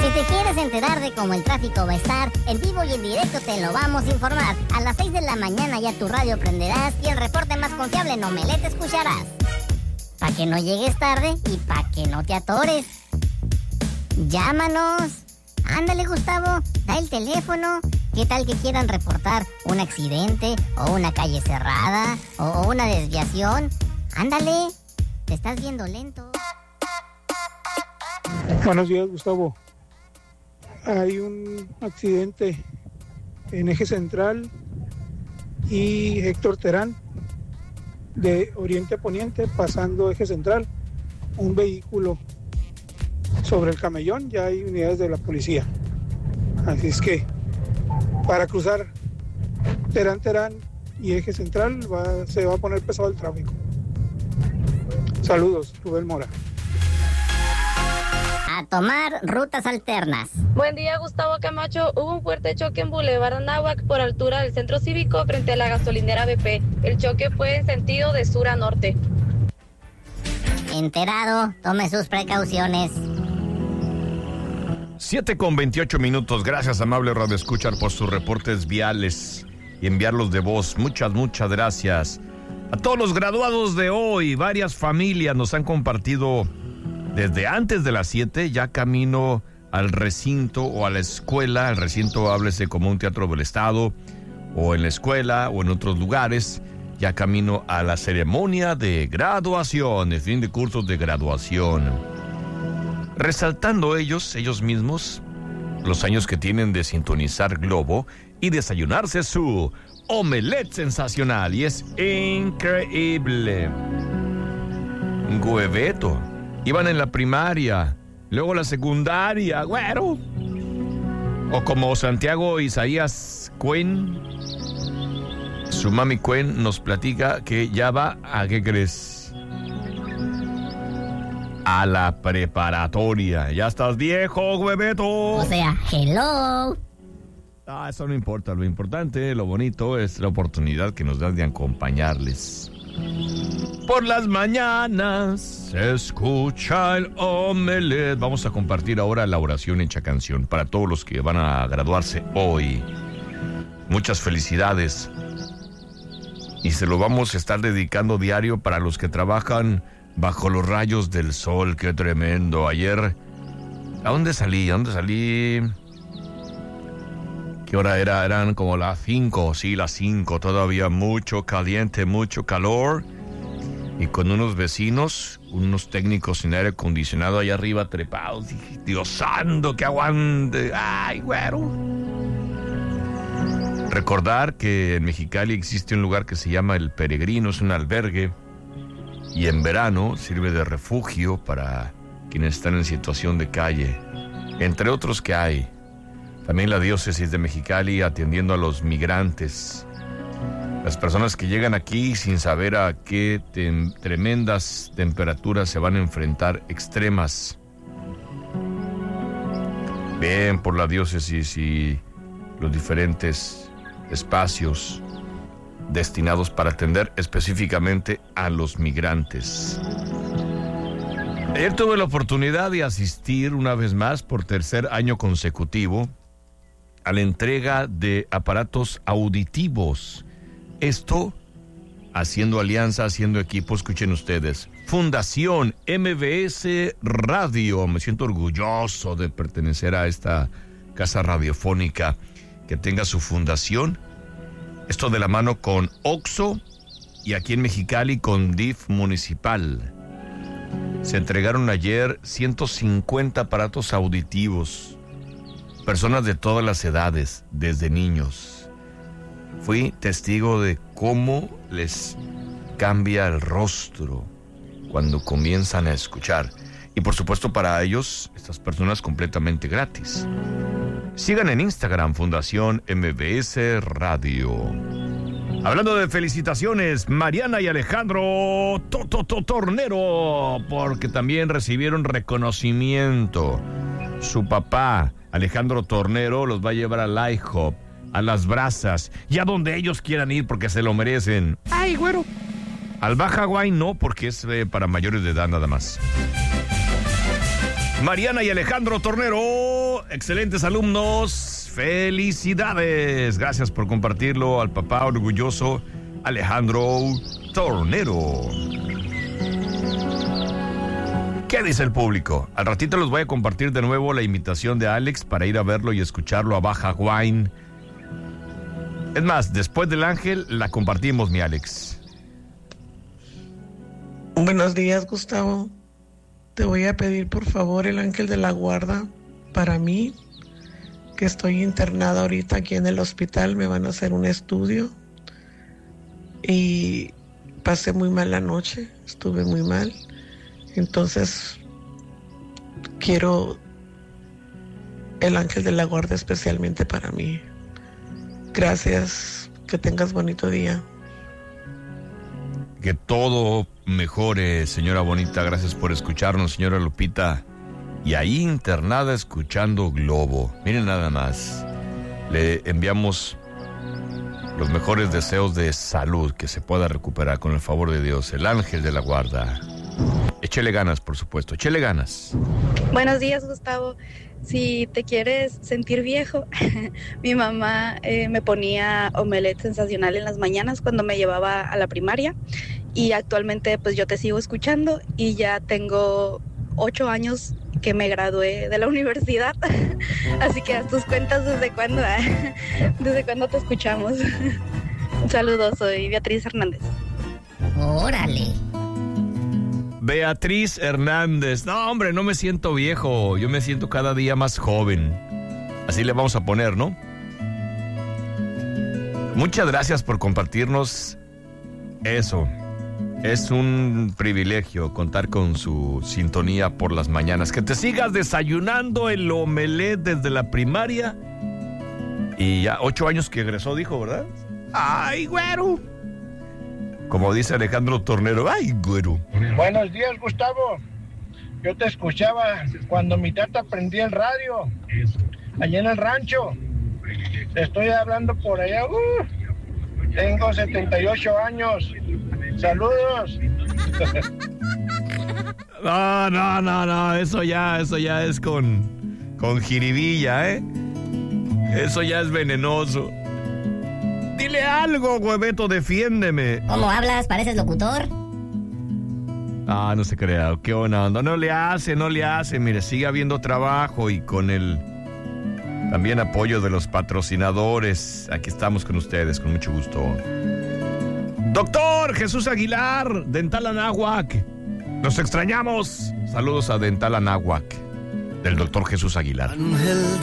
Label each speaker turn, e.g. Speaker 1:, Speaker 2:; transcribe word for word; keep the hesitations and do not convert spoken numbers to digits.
Speaker 1: Si te quieres enterar de cómo el tráfico va a estar, en vivo y en directo te lo vamos a informar. A las seis de la mañana ya tu radio prenderás y el reporte más confiable en Omelette escucharás. Pa' que no llegues tarde y pa' que no te atores. Llámanos. Ándale, Gustavo, da el teléfono. ¿Qué tal que quieran reportar un accidente o una calle cerrada o una desviación? Ándale, te estás viendo lento.
Speaker 2: Buenos días, Gustavo. Hay un accidente en Eje Central y Héctor Terán, de Oriente a Poniente, pasando Eje Central. Un vehículo sobre el camellón, ya hay unidades de la policía. Así es que para cruzar Terán Terán y Eje Central va, se va a poner pesado el tráfico. Saludos, Rubén Mora.
Speaker 1: A tomar rutas alternas.
Speaker 3: Buen día, Gustavo Camacho. Hubo un fuerte choque en Boulevard Anáhuac por altura del Centro Cívico frente a la gasolinera B P. El choque fue en sentido de sur a norte.
Speaker 1: Enterado, tome sus precauciones.
Speaker 4: siete con veintiocho minutos. Gracias, amable Radio Escuchar, por sus reportes viales y enviarlos de voz. Muchas, muchas gracias. A todos los graduados de hoy, varias familias nos han compartido desde antes de las siete, ya camino al recinto o a la escuela. El recinto, háblese como un teatro del estado, o en la escuela, o en otros lugares. Ya camino a la ceremonia de graduación, de fin de cursos de graduación. Resaltando ellos, ellos mismos, los años que tienen de sintonizar Globo y desayunarse su omelette sensacional. Y es increíble. Un hueveto. Iban en la primaria, luego la secundaria, güero. O como Santiago Isaías Cuen, su mami Cuen nos platica que ya va, ¿a qué crees? A la preparatoria. Ya estás viejo, hueveto.
Speaker 1: O sea, hello.
Speaker 4: Ah, eso no importa. Lo importante, lo bonito es la oportunidad que nos dan de acompañarles. Por las mañanas se escucha el omelette. Vamos a compartir ahora la oración hecha canción para todos los que van a graduarse hoy. Muchas felicidades. Y se lo vamos a estar dedicando diario para los que trabajan bajo los rayos del sol. ¡Qué tremendo! Ayer, ¿a dónde salí? ¿A dónde salí? ¿Qué hora era? Eran como las cinco, sí, las cinco. Todavía mucho caliente, mucho calor. Y con unos vecinos, unos técnicos sin aire acondicionado allá arriba trepados. Dije, Dios santo, que aguante. ¡Ay, güero! Recordar que en Mexicali existe un lugar que se llama El Peregrino, es un albergue. Y en verano sirve de refugio para quienes están en situación de calle. Entre otros que hay. También la diócesis de Mexicali atendiendo a los migrantes. Las personas que llegan aquí sin saber a qué tem- tremendas temperaturas se van a enfrentar, extremas. Bien por la diócesis y los diferentes espacios destinados para atender específicamente a los migrantes. Ayer tuve la oportunidad de asistir una vez más por tercer año consecutivo a la entrega de aparatos auditivos. Esto haciendo alianza, haciendo equipo. Escuchen ustedes. Fundación M B S Radio. Me siento orgulloso de pertenecer a esta casa radiofónica que tenga su fundación. Esto de la mano con OXXO y aquí en Mexicali con D I F municipal. Se entregaron ayer ciento cincuenta aparatos auditivos. Personas de todas las edades, desde niños. Fui testigo de cómo les cambia el rostro cuando comienzan a escuchar. Y por supuesto para ellos, estas personas completamente gratis. Sigan en Instagram, Fundación M B S Radio. Hablando de felicitaciones, Mariana y Alejandro Tornero, porque también recibieron reconocimiento. Su papá, Alejandro Tornero, los va a llevar al IHOP, a Las Brasas y a donde ellos quieran ir porque se lo merecen. ¡Ay, güero! Al Baja Hawái no, porque es eh, para mayores de edad nada más. Mariana y Alejandro Tornero, excelentes alumnos, felicidades. Gracias por compartirlo al papá orgulloso Alejandro Tornero. ¿Qué dice el público? Al ratito les voy a compartir de nuevo la invitación de Alex para ir a verlo y escucharlo a Baja Wine. Es más, después del Ángel la compartimos, mi Alex.
Speaker 5: Buenos días, Gustavo. Te voy a pedir por favor el Ángel de la Guarda para mí, que estoy internada ahorita aquí en el hospital. Me van a hacer un estudio y pasé muy mal la noche, estuve muy mal. Entonces quiero el Ángel de la Guarda especialmente para mí. Gracias, que tengas bonito día.
Speaker 4: Que todo mejore, señora bonita. Gracias por escucharnos, señora Lupita. Y ahí internada escuchando Globo. Miren nada más. Le enviamos los mejores deseos de salud, que se pueda recuperar con el favor de Dios. El Ángel de la Guarda. Échele ganas, por supuesto. Échele ganas.
Speaker 3: Buenos días, Gustavo. Si te quieres sentir viejo, mi mamá eh, me ponía omelette sensacional en las mañanas cuando me llevaba a la primaria, y actualmente pues yo te sigo escuchando y ya tengo ocho años que me gradué de la universidad, así que haz tus cuentas desde cuándo, desde cuándo te escuchamos. Un saludo, soy Beatriz Hernández.
Speaker 1: Órale.
Speaker 4: Beatriz Hernández. No, hombre, no me siento viejo. Yo me siento cada día más joven. Así le vamos a poner, ¿no? Muchas gracias por compartirnos eso. Es un privilegio contar con su sintonía por las mañanas. Que te sigas desayunando el omelette desde la primaria. Y ya ocho años que egresó, dijo, ¿verdad? ¡Ay, güero! Como dice Alejandro Tornero, ¡ay, güero!
Speaker 6: Buenos días, Gustavo. Yo te escuchaba cuando mi tata prendía el radio, allá en el rancho. Te estoy hablando por allá. Uh, tengo setenta y ocho años. ¡Saludos!
Speaker 4: No, no, no, no. Eso ya, eso ya es con, con jiribilla, ¿eh? Eso ya es venenoso. Dile algo, hueveto, defiéndeme.
Speaker 1: ¿Cómo hablas? ¿Pareces locutor?
Speaker 4: Ah, no se crea, qué buena onda. No le hace, no le hace. Mire, sigue habiendo trabajo y con el también apoyo de los patrocinadores. Aquí estamos con ustedes, con mucho gusto. Doctor Jesús Aguilar, Dental Anáhuac. Nos extrañamos. Saludos a Dental Anáhuac, del doctor Jesús Aguilar.